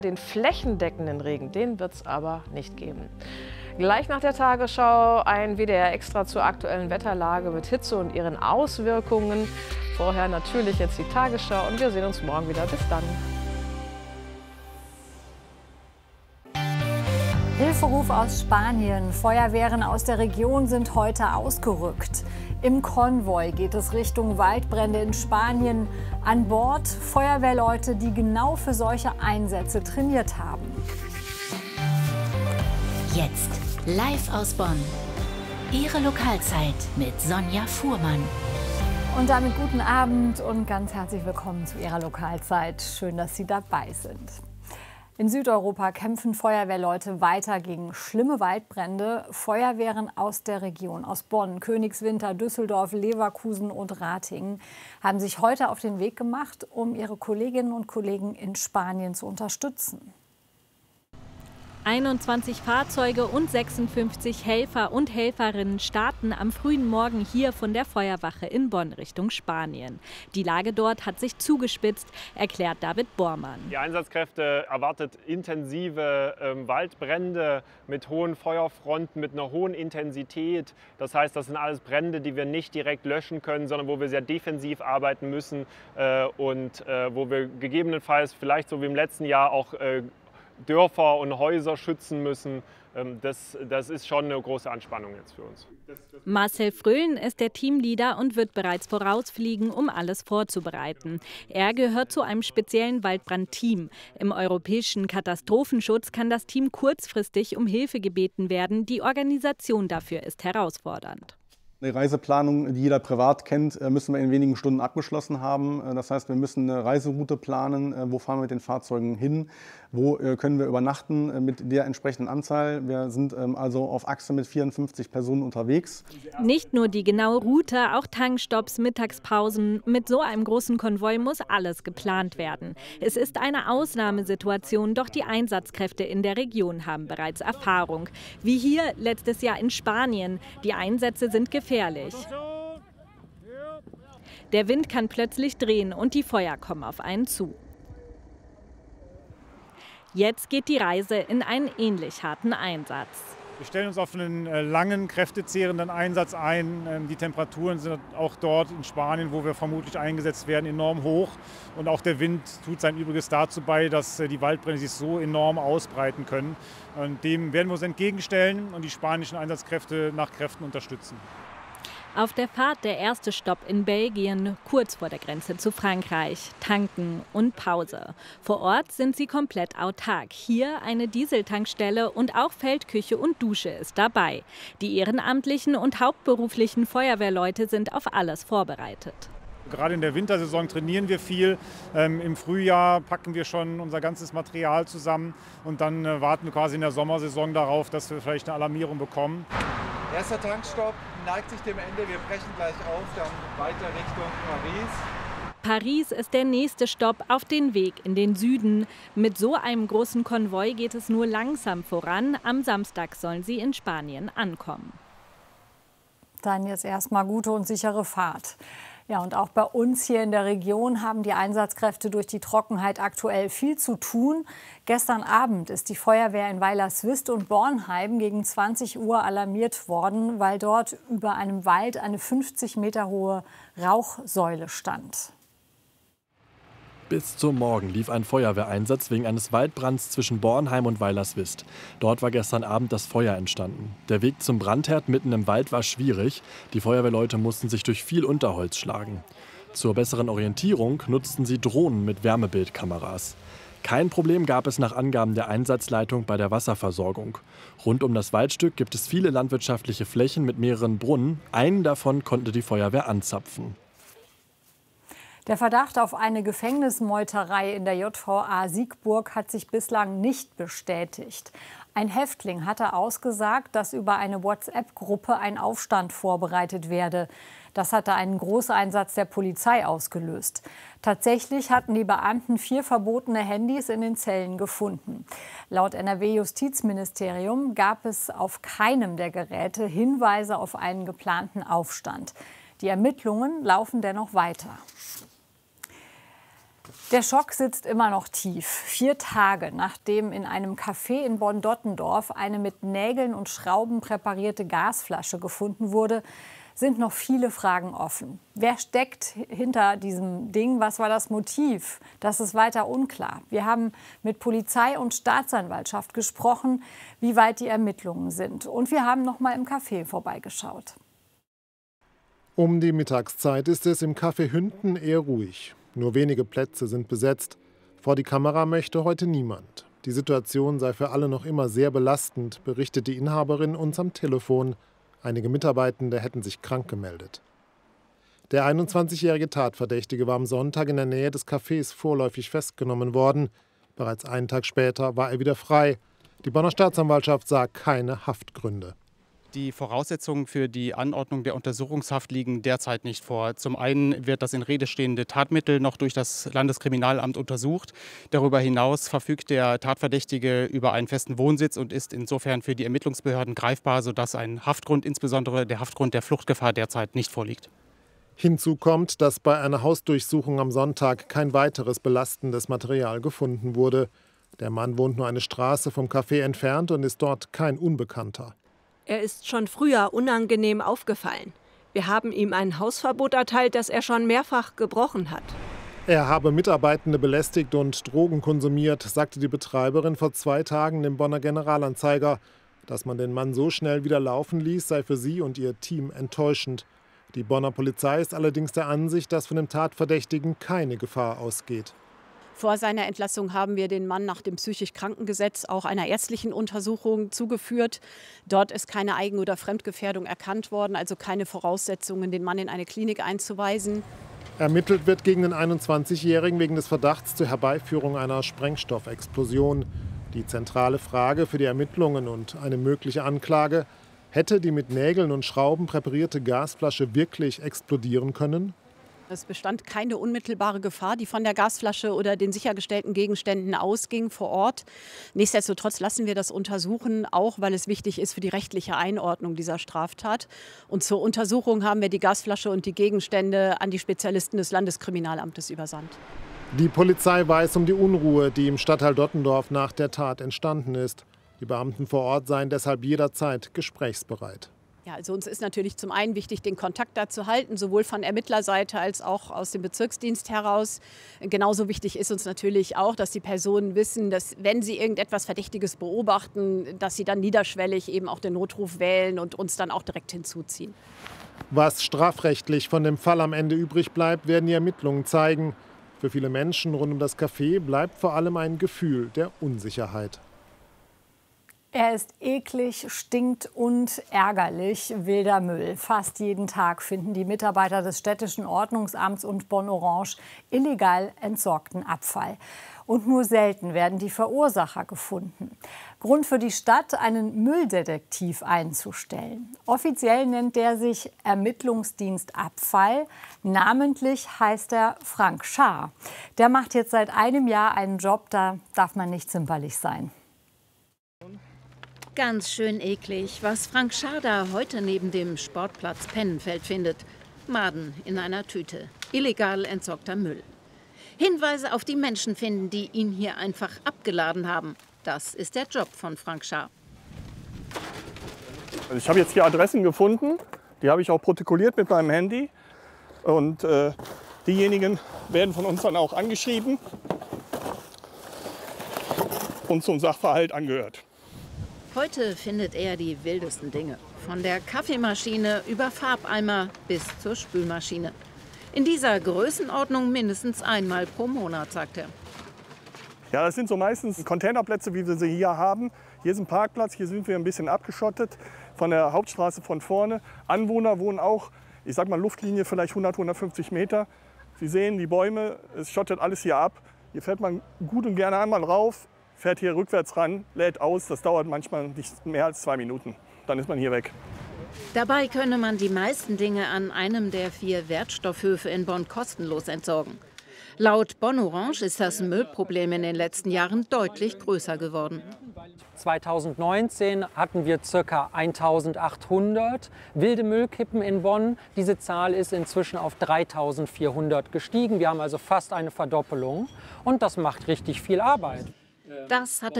Den flächendeckenden Regen, den wird es aber nicht geben. Gleich nach der Tagesschau ein WDR Extra zur aktuellen Wetterlage mit Hitze und ihren Auswirkungen. Vorher natürlich jetzt die Tagesschau und wir sehen uns morgen wieder. Bis dann. Hilferuf aus Spanien. Feuerwehren aus der Region sind heute ausgerückt. Im Konvoi geht es Richtung Waldbrände in Spanien. An Bord Feuerwehrleute, die genau für solche Einsätze trainiert haben. Jetzt live aus Bonn. Ihre Lokalzeit mit Sonja Fuhrmann. Und damit guten Abend und ganz herzlich willkommen zu Ihrer Lokalzeit. Schön, dass Sie dabei sind. In Südeuropa kämpfen Feuerwehrleute weiter gegen schlimme Waldbrände. Feuerwehren aus der Region, aus Bonn, Königswinter, Düsseldorf, Leverkusen und Ratingen, haben sich heute auf den Weg gemacht, um ihre Kolleginnen und Kollegen in Spanien zu unterstützen. 21 Fahrzeuge und 56 Helfer und Helferinnen starten am frühen Morgen hier von der Feuerwache in Bonn Richtung Spanien. Die Lage dort hat sich zugespitzt, erklärt David Bormann. Die Einsatzkräfte erwartet intensive Waldbrände mit hohen Feuerfronten, mit einer hohen Intensität. Das heißt, das sind alles Brände, die wir nicht direkt löschen können, sondern wo wir sehr defensiv arbeiten müssen und wo wir gegebenenfalls vielleicht so wie im letzten Jahr auch Dörfer und Häuser schützen müssen. Das ist schon eine große Anspannung jetzt für uns. Marcel Fröhlen ist der Teamleader und wird bereits vorausfliegen, um alles vorzubereiten. Er gehört zu einem speziellen Waldbrandteam. Im europäischen Katastrophenschutz kann das Team kurzfristig um Hilfe gebeten werden. Die Organisation dafür ist herausfordernd. Eine Reiseplanung, die jeder privat kennt, müssen wir in wenigen Stunden abgeschlossen haben. Das heißt, wir müssen eine Reiseroute planen. Wo fahren wir mit den Fahrzeugen hin? Wo können wir übernachten mit der entsprechenden Anzahl? Wir sind also auf Achse mit 54 Personen unterwegs. Nicht nur die genaue Route, auch Tankstopps, Mittagspausen. Mit so einem großen Konvoi muss alles geplant werden. Es ist eine Ausnahmesituation, doch die Einsatzkräfte in der Region haben bereits Erfahrung. Wie hier letztes Jahr in Spanien. Die Einsätze sind gefährlich. Der Wind kann plötzlich drehen und die Feuer kommen auf einen zu. Jetzt geht die Reise in einen ähnlich harten Einsatz. Wir stellen uns auf einen langen, kräftezehrenden Einsatz ein. Die Temperaturen sind auch dort in Spanien, wo wir vermutlich eingesetzt werden, enorm hoch. Und auch der Wind tut sein Übriges dazu bei, dass die Waldbrände sich so enorm ausbreiten können. Und dem werden wir uns entgegenstellen und die spanischen Einsatzkräfte nach Kräften unterstützen. Auf der Fahrt der erste Stopp in Belgien, kurz vor der Grenze zu Frankreich. Tanken und Pause. Vor Ort sind sie komplett autark. Hier eine Dieseltankstelle und auch Feldküche und Dusche ist dabei. Die ehrenamtlichen und hauptberuflichen Feuerwehrleute sind auf alles vorbereitet. Gerade in der Wintersaison trainieren wir viel. Im Frühjahr packen wir schon unser ganzes Material zusammen und dann warten wir quasi in der Sommersaison darauf, dass wir vielleicht eine Alarmierung bekommen. Erster Tankstopp neigt sich dem Ende. Wir brechen gleich auf, dann weiter Richtung Paris. Paris ist der nächste Stopp auf den Weg in den Süden. Mit so einem großen Konvoi geht es nur langsam voran. Am Samstag sollen sie in Spanien ankommen. Dann jetzt erstmal gute und sichere Fahrt. Ja, und auch bei uns hier in der Region haben die Einsatzkräfte durch die Trockenheit aktuell viel zu tun. Gestern Abend ist die Feuerwehr in Weilerswist und Bornheim gegen 20 Uhr alarmiert worden, weil dort über einem Wald eine 50 Meter hohe Rauchsäule stand. Bis zum Morgen lief ein Feuerwehreinsatz wegen eines Waldbrands zwischen Bornheim und Weilerswist. Dort war gestern Abend das Feuer entstanden. Der Weg zum Brandherd mitten im Wald war schwierig. Die Feuerwehrleute mussten sich durch viel Unterholz schlagen. Zur besseren Orientierung nutzten sie Drohnen mit Wärmebildkameras. Kein Problem gab es nach Angaben der Einsatzleitung bei der Wasserversorgung. Rund um das Waldstück gibt es viele landwirtschaftliche Flächen mit mehreren Brunnen. Einen davon konnte die Feuerwehr anzapfen. Der Verdacht auf eine Gefängnismeuterei in der JVA Siegburg hat sich bislang nicht bestätigt. Ein Häftling hatte ausgesagt, dass über eine WhatsApp-Gruppe ein Aufstand vorbereitet werde. Das hatte einen Großeinsatz der Polizei ausgelöst. Tatsächlich hatten die Beamten 4 verbotene Handys in den Zellen gefunden. Laut NRW-Justizministerium gab es auf keinem der Geräte Hinweise auf einen geplanten Aufstand. Die Ermittlungen laufen dennoch weiter. Der Schock sitzt immer noch tief. 4 Tage nachdem in einem Café in Bonn-Dottendorf eine mit Nägeln und Schrauben präparierte Gasflasche gefunden wurde, sind noch viele Fragen offen. Wer steckt hinter diesem Ding? Was war das Motiv? Das ist weiter unklar. Wir haben mit Polizei und Staatsanwaltschaft gesprochen, wie weit die Ermittlungen sind. Und wir haben noch mal im Café vorbeigeschaut. Um die Mittagszeit ist es im Café Hünden eher ruhig. Nur wenige Plätze sind besetzt. Vor die Kamera möchte heute niemand. Die Situation sei für alle noch immer sehr belastend, berichtet die Inhaberin uns am Telefon. Einige Mitarbeitende hätten sich krank gemeldet. Der 21-jährige Tatverdächtige war am Sonntag in der Nähe des Cafés vorläufig festgenommen worden. Bereits einen Tag später war er wieder frei. Die Bonner Staatsanwaltschaft sah keine Haftgründe. Die Voraussetzungen für die Anordnung der Untersuchungshaft liegen derzeit nicht vor. Zum einen wird das in Rede stehende Tatmittel noch durch das Landeskriminalamt untersucht. Darüber hinaus verfügt der Tatverdächtige über einen festen Wohnsitz und ist insofern für die Ermittlungsbehörden greifbar, sodass ein Haftgrund, insbesondere der Haftgrund der Fluchtgefahr, derzeit nicht vorliegt. Hinzu kommt, dass bei einer Hausdurchsuchung am Sonntag kein weiteres belastendes Material gefunden wurde. Der Mann wohnt nur eine Straße vom Café entfernt und ist dort kein Unbekannter. Er ist schon früher unangenehm aufgefallen. Wir haben ihm ein Hausverbot erteilt, das er schon mehrfach gebrochen hat. Er habe Mitarbeitende belästigt und Drogen konsumiert, sagte die Betreiberin vor 2 Tagen dem Bonner Generalanzeiger. Dass man den Mann so schnell wieder laufen ließ, sei für sie und ihr Team enttäuschend. Die Bonner Polizei ist allerdings der Ansicht, dass von dem Tatverdächtigen keine Gefahr ausgeht. Vor seiner Entlassung haben wir den Mann nach dem Psychisch-Krankengesetz auch einer ärztlichen Untersuchung zugeführt. Dort ist keine Eigen- oder Fremdgefährdung erkannt worden, also keine Voraussetzungen, den Mann in eine Klinik einzuweisen. Ermittelt wird gegen den 21-Jährigen wegen des Verdachts zur Herbeiführung einer Sprengstoffexplosion. Die zentrale Frage für die Ermittlungen und eine mögliche Anklage: Hätte die mit Nägeln und Schrauben präparierte Gasflasche wirklich explodieren können? Es bestand keine unmittelbare Gefahr, die von der Gasflasche oder den sichergestellten Gegenständen ausging vor Ort. Nichtsdestotrotz lassen wir das untersuchen, auch weil es wichtig ist für die rechtliche Einordnung dieser Straftat. Und zur Untersuchung haben wir die Gasflasche und die Gegenstände an die Spezialisten des Landeskriminalamtes übersandt. Die Polizei weiß um die Unruhe, die im Stadtteil Dottendorf nach der Tat entstanden ist. Die Beamten vor Ort seien deshalb jederzeit gesprächsbereit. Ja, also uns ist natürlich zum einen wichtig, den Kontakt da zu halten, sowohl von Ermittlerseite als auch aus dem Bezirksdienst heraus. Genauso wichtig ist uns natürlich auch, dass die Personen wissen, dass wenn sie irgendetwas Verdächtiges beobachten, dass sie dann niederschwellig eben auch den Notruf wählen und uns dann auch direkt hinzuziehen. Was strafrechtlich von dem Fall am Ende übrig bleibt, werden die Ermittlungen zeigen. Für viele Menschen rund um das Café bleibt vor allem ein Gefühl der Unsicherheit. Er ist eklig, stinkt und ärgerlich, wilder Müll. Fast jeden Tag finden die Mitarbeiter des städtischen Ordnungsamts und Bonn-Orange illegal entsorgten Abfall. Und nur selten werden die Verursacher gefunden. Grund für die Stadt, einen Mülldetektiv einzustellen. Offiziell nennt der sich Ermittlungsdienst Abfall. Namentlich heißt er Frank Schaar. Der macht jetzt seit einem Jahr einen Job, da darf man nicht zimperlich sein. Ganz schön eklig, was Frank Schaar da heute neben dem Sportplatz Pennenfeld findet. Maden in einer Tüte. Illegal entsorgter Müll. Hinweise auf die Menschen finden, die ihn hier einfach abgeladen haben. Das ist der Job von Frank Schaar. Also ich habe jetzt hier Adressen gefunden. Die habe ich auch protokolliert mit meinem Handy. Und diejenigen werden von uns dann auch angeschrieben und zum Sachverhalt angehört. Heute findet er die wildesten Dinge. Von der Kaffeemaschine über Farbeimer bis zur Spülmaschine. In dieser Größenordnung mindestens einmal pro Monat, sagt er. Ja, das sind so meistens Containerplätze, wie wir sie hier haben. Hier ist ein Parkplatz, hier sind wir ein bisschen abgeschottet von der Hauptstraße von vorne. Anwohner wohnen auch, ich sag mal Luftlinie vielleicht 100, 150 Meter. Sie sehen die Bäume, es schottet alles hier ab. Hier fährt man gut und gerne einmal rauf, fährt hier rückwärts ran, lädt aus. Das dauert manchmal nicht mehr als 2 Minuten. Dann ist man hier weg. Dabei könne man die meisten Dinge an einem der 4 Wertstoffhöfe in Bonn kostenlos entsorgen. Laut Bonn-Orange ist das Müllproblem in den letzten Jahren deutlich größer geworden. 2019 hatten wir ca. 1800 wilde Müllkippen in Bonn. Diese Zahl ist inzwischen auf 3400 gestiegen. Wir haben also fast eine Verdoppelung und das macht richtig viel Arbeit. Das hatte